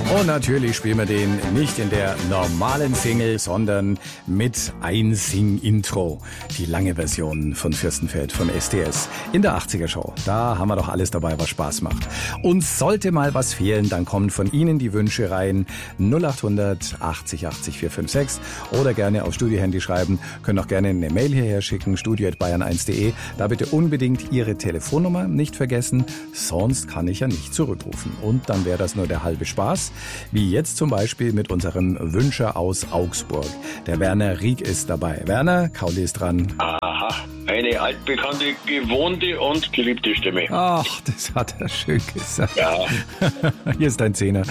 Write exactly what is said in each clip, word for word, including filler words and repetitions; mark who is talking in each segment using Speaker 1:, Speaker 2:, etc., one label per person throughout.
Speaker 1: Und natürlich spielen wir den nicht in der normalen Single, sondern mit Einsing-Intro. Die lange Version von Fürstenfeld von S D S in der achtziger Show. Da haben wir doch alles dabei, was Spaß macht. Uns sollte mal was fehlen, dann kommen von Ihnen die Wünsche rein. null acht hundert achtzig achtzig vier fünf sechs oder gerne auf Studiohandy schreiben. Können auch gerne eine Mail hierher schicken, studio at bayern eins punkt de. Da bitte unbedingt Ihre Telefonnummer nicht vergessen, sonst kann ich ja nicht zurückrufen. Und dann wäre das nur der halbe Spaß. Wie jetzt zum Beispiel mit unserem Wünscher aus Augsburg. Der Werner Rieck ist dabei. Werner, Kauli ist dran.
Speaker 2: Aha, eine altbekannte, gewohnte und geliebte Stimme.
Speaker 1: Ach, das hat er schön gesagt.
Speaker 2: Ja.
Speaker 1: Hier ist dein Zehner.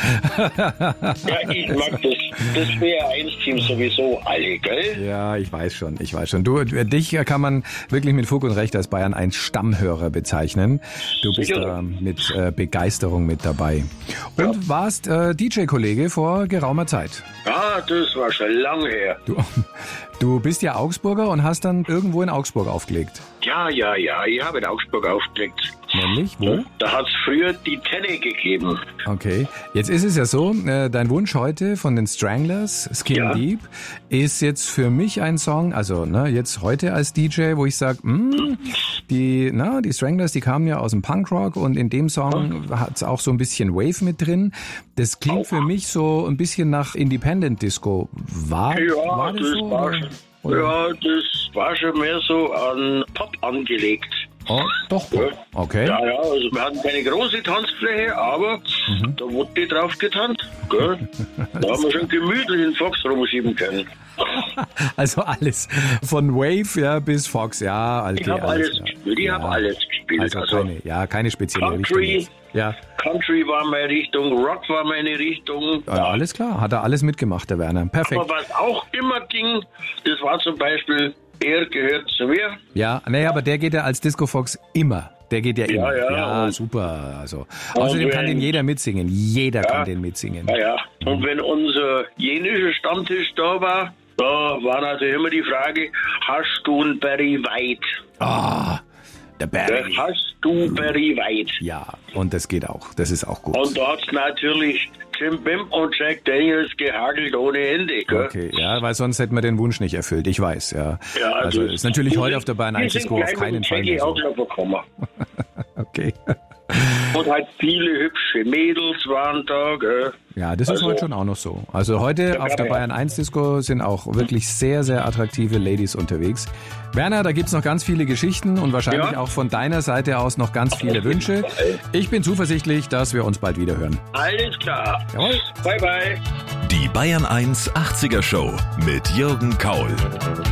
Speaker 2: Ja, ich mag das, das B R eins Team sowieso alle, gell?
Speaker 1: Ja, ich weiß schon, ich weiß schon. Du, dich kann man wirklich mit Fug und Recht als Bayern eins Stammhörer bezeichnen. Du bist
Speaker 2: Sicher.
Speaker 1: da mit äh, Begeisterung mit dabei. Und
Speaker 2: Ja.
Speaker 1: warst äh, D J-Kollege vor geraumer Zeit.
Speaker 2: Ah, das war schon lange her.
Speaker 1: Du, du bist ja Augsburger und hast dann irgendwo in Augsburg aufgelegt.
Speaker 2: Ja, ja, ja, ich habe in Augsburg aufgelegt.
Speaker 1: Nämlich, wo?
Speaker 2: Da hat es früher die Tenne gegeben.
Speaker 1: Okay, jetzt ist es ja so, äh, dein Wunsch heute von den Stranglers, Skin
Speaker 2: Ja.
Speaker 1: Deep, ist jetzt für mich ein Song, also ne, jetzt heute als D J, wo ich sage, die, na, die Stranglers, die kamen ja aus dem Punkrock und in dem Song hat es auch so ein bisschen Wave mit drin. Das klingt für mich so ein bisschen nach Independent Disco. War,
Speaker 2: Ja,
Speaker 1: war das,
Speaker 2: das
Speaker 1: so?
Speaker 2: war
Speaker 1: oder?
Speaker 2: schon,
Speaker 1: Oder?
Speaker 2: ja, das war schon mehr so an Pop angelegt.
Speaker 1: Oh, doch,
Speaker 2: Ja.
Speaker 1: okay.
Speaker 2: Ja, ja, also wir hatten keine große Tanzfläche, aber da wurde drauf getanzt. Gell? Da haben wir schon gemütlich den Fox rumschieben können.
Speaker 1: Also alles, von Wave ja, bis Fox, ja. Okay,
Speaker 2: Ich habe alles
Speaker 1: ja.
Speaker 2: gespielt, ich
Speaker 1: Ja.
Speaker 2: habe alles gespielt.
Speaker 1: Also
Speaker 2: Also,
Speaker 1: keine, ja, keine spezielle
Speaker 2: Country.
Speaker 1: Richtung. jetzt. Ja,
Speaker 2: Country war meine Richtung, Rock war meine Richtung.
Speaker 1: ja, alles klar, hat er alles mitgemacht, der Werner. Perfekt.
Speaker 2: Aber was auch immer ging, das war zum Beispiel, er gehört zu mir.
Speaker 1: Ja, naja, aber der geht ja als Disco Fox immer. Der geht ja immer.
Speaker 2: ja,
Speaker 1: ja
Speaker 2: und-
Speaker 1: super. Also, außerdem kann
Speaker 2: wenn-
Speaker 1: den jeder mitsingen. Jeder kann den mitsingen.
Speaker 2: Naja, und wenn unser jenischer Stammtisch da war, da war natürlich immer die Frage, hast du einen Barry White?
Speaker 1: Ah, der
Speaker 2: Ja,
Speaker 1: Barry.
Speaker 2: hast du Barry White?
Speaker 1: Ja, und das geht auch. Das ist auch gut.
Speaker 2: Und da hat's natürlich Jim Bim und Jack Daniels gehagelt ohne Ende. Gell?
Speaker 1: Okay, ja, weil sonst hätten wir den Wunsch nicht erfüllt. Ich weiß, ja.
Speaker 2: Ja,
Speaker 1: also, ist natürlich
Speaker 2: die
Speaker 1: heute
Speaker 2: sind-
Speaker 1: auf der Bayern
Speaker 2: die
Speaker 1: eins
Speaker 2: sind
Speaker 1: Disco auf
Speaker 2: gleich mit
Speaker 1: keinen
Speaker 2: dem
Speaker 1: Fall
Speaker 2: Jackie
Speaker 1: mehr so.
Speaker 2: auch noch gekommen.
Speaker 1: Okay.
Speaker 2: Und halt viele hübsche Mädels waren da, gell?
Speaker 1: Ja, das ist
Speaker 2: Also-
Speaker 1: heute schon auch noch so. Also heute
Speaker 2: Ja,
Speaker 1: auf der
Speaker 2: ja.
Speaker 1: Bayern eins Disco sind auch wirklich sehr, sehr attraktive Ladies unterwegs. Werner, da gibt's noch ganz viele Geschichten und wahrscheinlich
Speaker 2: Ja.
Speaker 1: auch von deiner Seite aus noch ganz viele Wünsche. Ich bin zuversichtlich, dass wir uns bald wieder hören.
Speaker 2: Alles klar.
Speaker 1: Jawohl.
Speaker 2: Bye, bye.
Speaker 3: Die Bayern eins achtziger Show mit Jürgen Kaul.